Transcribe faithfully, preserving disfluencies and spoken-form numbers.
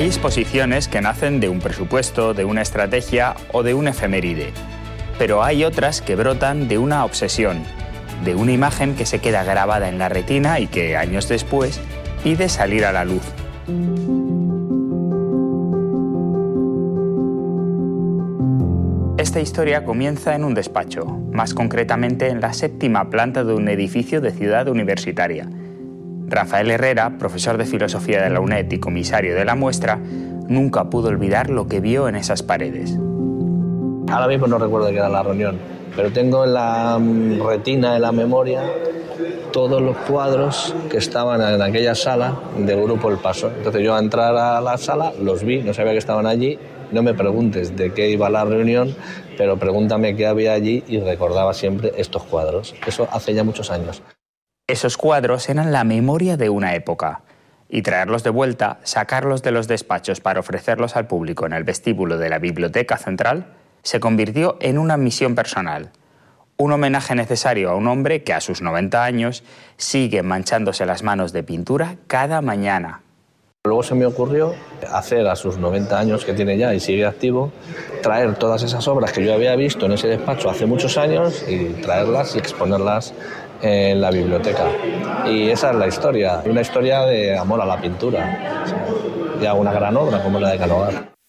Hay exposiciones que nacen de un presupuesto, de una estrategia o de un efeméride. Pero hay otras que brotan de una obsesión, de una imagen que se queda grabada en la retina y que, años después, pide salir a la luz. Esta historia comienza en un despacho, más concretamente en la séptima planta de un edificio de Ciudad Universitaria. Rafael Herrera, profesor de filosofía de la UNED y comisario de la muestra, nunca pudo olvidar lo que vio en esas paredes. Ahora mismo no recuerdo de qué era la reunión, pero tengo en la retina, en la memoria, todos los cuadros que estaban en aquella sala del Grupo El Paso. Entonces yo al entrar a la sala los vi, no sabía que estaban allí. No me preguntes de qué iba la reunión, pero pregúntame qué había allí y recordaba siempre estos cuadros. Eso hace ya muchos años. Esos cuadros eran la memoria de una época. Y traerlos de vuelta, sacarlos de los despachos para ofrecerlos al público en el vestíbulo de la Biblioteca Central, se convirtió en una misión personal. Un homenaje necesario a un hombre que a sus noventa años sigue manchándose las manos de pintura cada mañana. Luego se me ocurrió hacer a sus noventa años que tiene ya y sigue activo, traer todas esas obras que yo había visto en ese despacho hace muchos años y traerlas y exponerlas en la biblioteca. Y esa es la historia, una historia de amor a la pintura y a una gran obra como la de Canova.